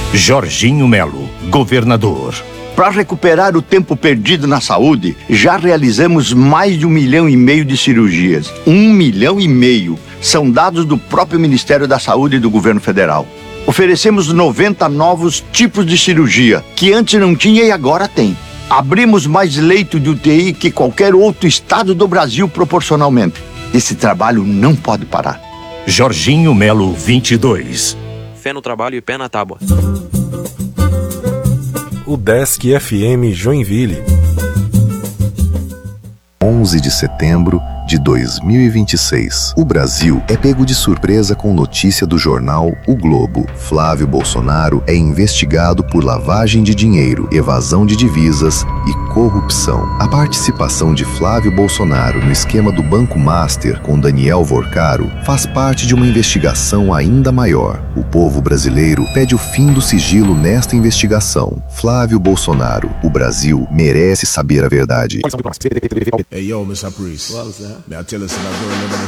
Jorginho Melo, governador. Para recuperar o tempo perdido na saúde, já realizamos mais de 1,5 milhão de cirurgias. 1,5 milhão. São dados do próprio Ministério da Saúde e do Governo Federal. Oferecemos 90 novos tipos de cirurgia, que antes não tinha e agora tem. Abrimos mais leito de UTI que qualquer outro estado do Brasil proporcionalmente. Esse trabalho não pode parar. Jorginho Melo, 22. Fé no trabalho e pé na tábua. O Desk FM Joinville. 11 de setembro de 2026. O Brasil é pego de surpresa com notícia do jornal O Globo. Flávio Bolsonaro é investigado por lavagem de dinheiro, evasão de divisas e corrupção. A participação de Flávio Bolsonaro no esquema do Banco Master com Daniel Vorcaro faz parte de uma investigação ainda maior. O povo brasileiro pede o fim do sigilo nesta investigação. Flávio Bolsonaro, o Brasil merece saber a verdade. Hey, yo, Mr. Priest. What was that? May I tell us about going over the